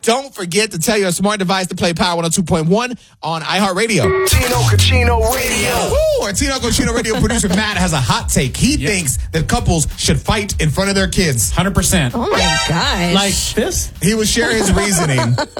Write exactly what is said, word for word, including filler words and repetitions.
Don't forget to tell your smart device to play Power one oh two point one on iHeartRadio. Tino Cochino Radio. Woo! Our Tino Cochino Radio producer Matt has a hot take. He yep. thinks that couples should fight in front of their kids. one hundred percent. Oh, my gosh. Like this? He will share his reasoning